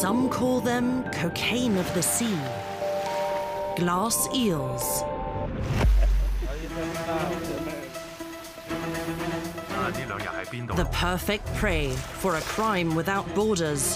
Some call them cocaine of the sea, glass eels. The perfect prey for a crime without borders.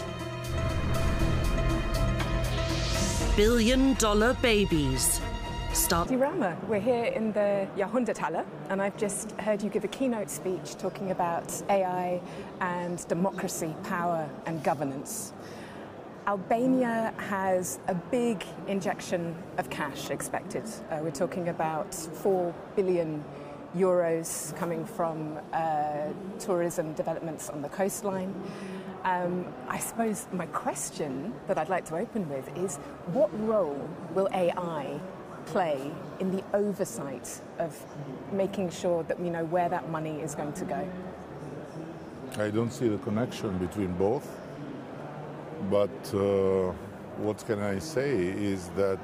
Billion-dollar babies. Rama, we're here in the Jahrhunderthalle, and I've just heard you give a keynote speech talking about AI and democracy, power and governance. Albania has a big injection of cash expected. We're talking about 4 billion euros coming from tourism developments on the coastline. I suppose my question that I'd like to open with is, what role will AI play in the oversight of making sure that we know where that money is going to go? I don't see the connection between both, but what can I say is that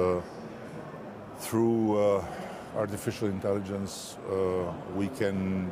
through artificial intelligence we can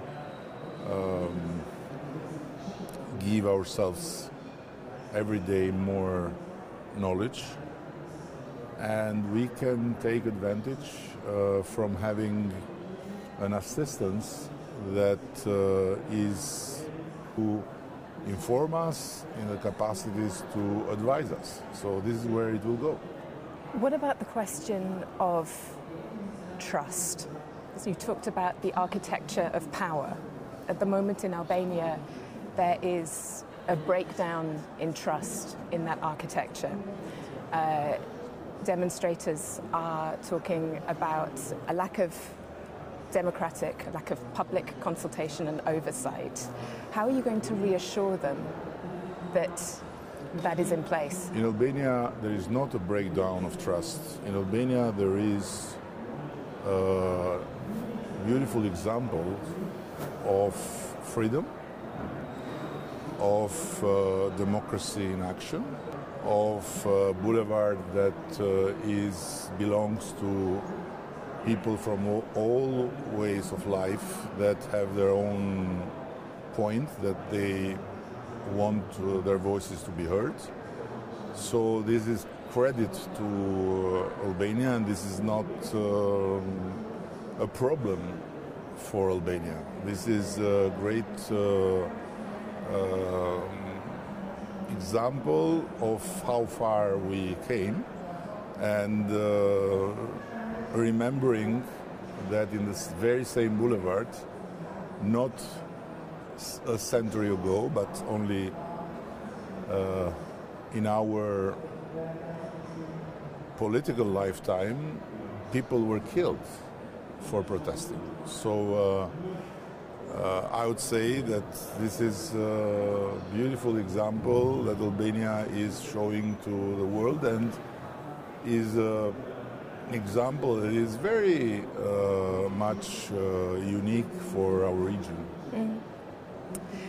give ourselves every day more knowledge, and we can take advantage from having an assistance that is who inform us in the capacities to advise us. So this is where it will go. What about the question of trust? So you talked about the architecture of power. At the moment in Albania, there is a breakdown in trust in that architecture. Demonstrators are talking about a lack of a lack of public consultation and oversight. How are you going to reassure them that that is in place? In Albania, there is not a breakdown of trust. In Albania, there is a beautiful example of freedom, of democracy in action, of boulevard that belongs to people from all ways of life that have their own point, that they want their voices to be heard. So this is credit to Albania, and this is not a problem for Albania. This is a great example of how far we came, and remembering that in this very same boulevard, not a century ago, but only in our political lifetime, people were killed for protesting. So I would say that this is a beautiful example that Albania is showing to the world, and is an example that is very much unique for our region.